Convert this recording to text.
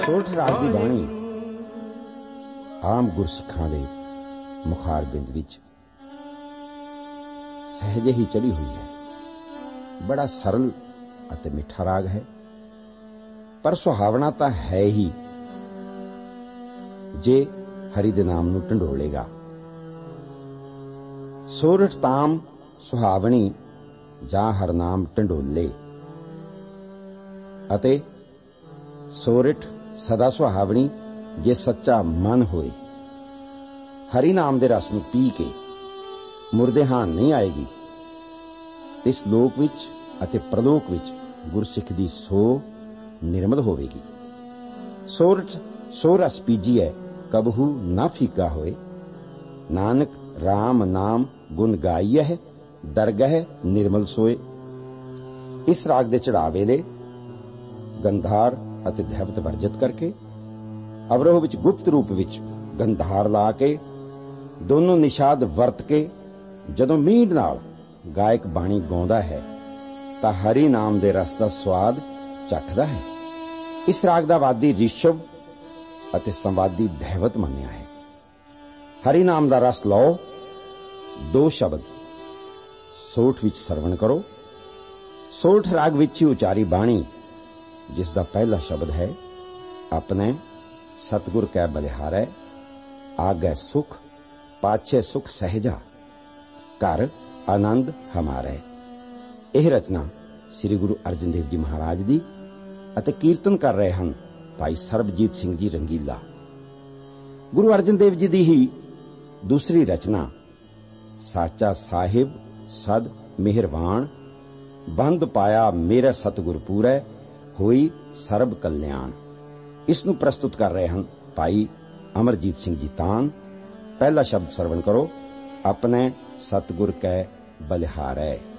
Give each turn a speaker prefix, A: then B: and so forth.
A: ਸੋਠ ਰਾਗ ਦੀ ਬਾਣੀ ਆਮ ਗੁਰਸਿੱਖਾਂ ਦੇ ਮੁਖਾਰ ਬਿੰਦ ਵਿੱਚ ਸਹਿਜੇ ਹੀ ਚੜੀ ਹੋਈ ਹੈ। ਬੜਾ ਸਰਲ ਅਤੇ ਮਿੱਠਾ ਰਾਗ ਹੈ, ਪਰ ਸੁਹਾਵਣਾ ਤਾਂ ਹੈ ਹੀ ਜੇ ਹਰੀ ਦੇ ਨਾਮ ਨੂੰ ਢੰਡੋਲੇਗਾ। ਸੋਰਠ ਤਾਮ ਸੁਹਾਵਣੀ ਜਾਂ ਹਰਨਾਮ ਢੰਡੋਲੇ ਅਤੇ ਸੋਰਠ ਸਦਾ ਸੁਹਾਵਣੀ ਜੇ ਸੱਚਾ ਮਨ ਹੋਏ। ਹਰੀ ਨਾਮ ਦੇ ਰਸ ਨੂੰ ਪੀ ਕੇ ਮੁਰਦੇ ਹਾਨ ਨਹੀਂ ਆਏਗੀ। ਇਸ ਲੋਕ ਵਿੱਚ ਅਤੇ ਪ੍ਰਲੋਕ ਵਿੱਚ ਗੁਰਸਿੱਖ ਦੀ ਸੋ ਨਿਰਮਲ ਹੋਵੇਗੀ। ਸੋਰਠ ਸੋ ਰਸ ਪੀਜੀਐ ਕਬਹੂ ਨਾ ਫੀਕਾ ਹੋਏ। ਨਾਨਕ ਰਾਮ ਨਾਮ ਗੁਣ ਗਾਈਐ ਦਰਗਹਿ ਨਿਰਮਲ ਸੋਏ। ਇਸ ਰਾਗ ਦੇ ਚੜ੍ਹਾਅ ਵੇਲੇ ਗੰਧਾਰ ਅਤੇ ਧੈਵਤ ਵਰਜਿਤ ਕਰਕੇ ਅਵਰੋਹ ਵਿੱਚ ਗੁਪਤ ਰੂਪ ਵਿੱਚ ਗੰਧਾਰ ਲਾ ਕੇ ਦੋਨੋਂ ਨਿਸ਼ਾਦ ਵਰਤ ਕੇ ਜਦੋਂ ਮੀਂਡ ਨਾਲ ਗਾਇਕ ਬਾਣੀ ਗਾਉਂਦਾ ਹੈ ਤਾਂ ਹਰੀ ਨਾਮ ਦੇ ਰਸ ਦਾ ਸਵਾਦ ਚੱਖਦਾ ਹੈ। ਇਸ ਰਾਗ ਦਾ ਵਾਦੀ ਰਿਸ਼ਵ ਅਤੇ ਸੰਵਾਦੀ ਧੈਵਤ ਮੰਨਿਆ ਹੈ। ਹਰੀ ਨਾਮ ਦਾ ਰਸ ਲਓ। ਦੋ ਸ਼ਬਦ ਸੋਠ ਵਿੱਚ ਸਰਵਣ ਕਰੋ। ਸੋਠ ਰਾਗ ਵਿੱਚ ਹੀ ਉਚਾਰੀ ਬਾਣੀ, ਜਿਸ ਦਾ ਪਹਿਲਾ ਸ਼ਬਦ ਹੈ ਆਪਣੇ ਸਤਿਗੁਰ ਕੈ ਬਲਿਹਾਰੈ ਆਗੈ ਸੁਖ ਪਾਛੈ ਸੁਖ ਸਹਿਜਾ ਘਰ ਆਨੰਦ ਹਮਾਰੈ। ਇਹ ਰਚਨਾ ਸ੍ਰੀ ਗੁਰੂ ਅਰਜਨ ਦੇਵ ਜੀ ਮਹਾਰਾਜ ਦੀ ਅਤੇ ਕੀਰਤਨ ਕਰ ਰਹੇ ਹਨ ਭਾਈ ਸਰਬਜੀਤ ਸਿੰਘ ਜੀ ਰੰਗੀਲਾ। ਗੁਰੂ ਅਰਜਨ ਦੇਵ ਜੀ ਦੀ ਹੀ ਦੂਸਰੀ ਰਚਨਾ ਸਾਚਾ ਸਾਹਿਬ ਸਦ ਮਿਹਰਬਾਨ ਬੰਦ ਪਾਇਆ ਮੇਰਾ ਸਤਿਗੁਰ ਪੂਰੈ ਹੋਈ ਸਰਬ ਕਲਿਆਣ। ਇਸ ਨੂੰ ਪ੍ਰਸਤੁਤ ਕਰ ਰਹੇ ਹਨ ਭਾਈ ਅਮਰਜੀਤ ਸਿੰਘ ਜੀ ਤਾਨ। ਪਹਿਲਾ ਸ਼ਬਦ ਸਰਵਣ ਕਰੋ ਆਪਣੇ ਸਤਿਗੁਰ ਕੈ ਬਲਿਹਾਰੈ।